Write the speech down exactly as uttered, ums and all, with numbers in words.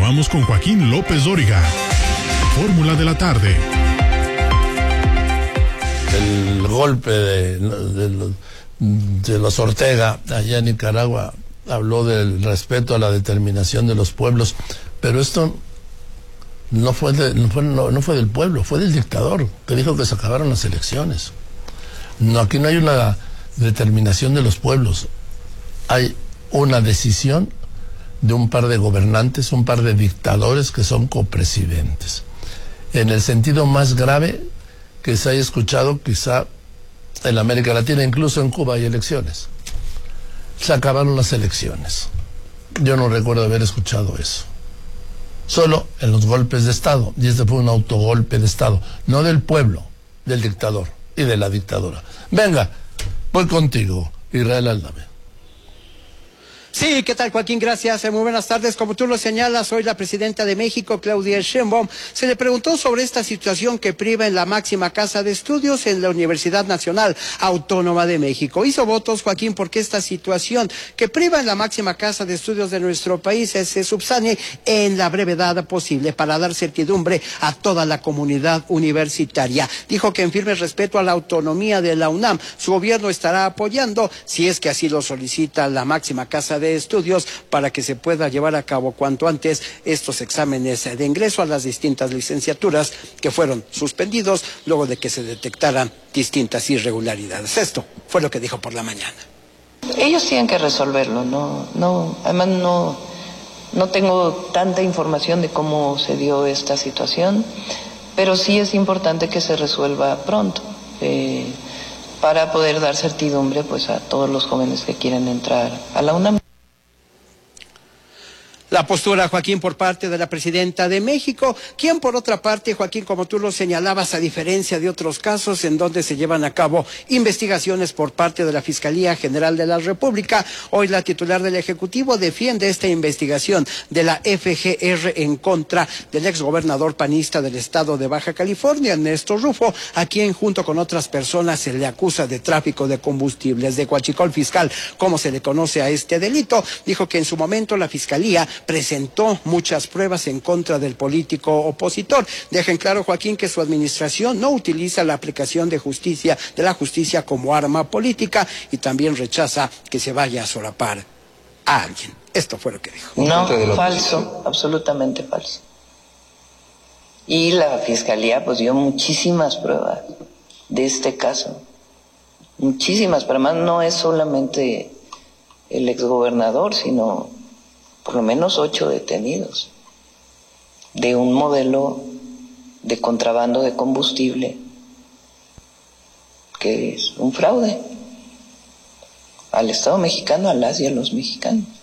Continuamos con Joaquín López Dóriga. Fórmula de la tarde. El golpe de, de, de los Ortega allá en Nicaragua habló del respeto a la determinación de los pueblos, pero esto no fue, de, no, fue, no, no fue del pueblo, fue del dictador, que dijo que se acabaron las elecciones. No, aquí no hay una determinación de los pueblos, hay una decisión de un par de gobernantes, un par de dictadores que son copresidentes. En el sentido más grave que se haya escuchado quizá en América Latina, incluso en Cuba hay elecciones. Se acabaron las elecciones. Yo no recuerdo haber escuchado eso. Solo en los golpes de Estado, y este fue un autogolpe de Estado, no del pueblo, del dictador y de la dictadura. Venga, voy contigo, Israel Aldame. Sí, ¿qué tal, Joaquín? Gracias. Muy buenas tardes. Como tú lo señalas, hoy la presidenta de México, Claudia Sheinbaum, se le preguntó sobre esta situación que priva en la máxima casa de estudios en la Universidad Nacional Autónoma de México. Hizo votos, Joaquín, porque esta situación que priva en la máxima casa de estudios de nuestro país se subsane en la brevedad posible para dar certidumbre a toda la comunidad universitaria. Dijo que en firme respeto a la autonomía de la UNAM, su gobierno estará apoyando, si es que así lo solicita la máxima casa de de estudios, para que se pueda llevar a cabo cuanto antes estos exámenes de ingreso a las distintas licenciaturas que fueron suspendidos luego de que se detectaran distintas irregularidades. Esto fue lo que dijo por la mañana. Ellos tienen que resolverlo, no, no, además no, no tengo tanta información de cómo se dio esta situación, pero sí es importante que se resuelva pronto, eh, para poder dar certidumbre pues a todos los jóvenes que quieren entrar a la UNAM. La postura, Joaquín, por parte de la presidenta de México, quien por otra parte, Joaquín, como tú lo señalabas, a diferencia de otros casos en donde se llevan a cabo investigaciones por parte de la Fiscalía General de la República, hoy la titular del Ejecutivo defiende esta investigación de la F G R en contra del exgobernador panista del estado de Baja California, Ernesto Rufo, a quien junto con otras personas se le acusa de tráfico de combustibles, de huachicol fiscal, como se le conoce a este delito. Dijo que en su momento la Fiscalía presentó muchas pruebas en contra del político opositor. Deja en claro, Joaquín, que su administración no utiliza la aplicación de justicia, de la justicia como arma política, y también rechaza que se vaya a solapar a alguien. Esto fue lo que dijo. No, falso, absolutamente falso. Y la Fiscalía pues dio muchísimas pruebas de este caso. Muchísimas, pero además no es solamente el exgobernador, sino por lo menos ocho detenidos de un modelo de contrabando de combustible que es un fraude al Estado mexicano, a las y a los mexicanos.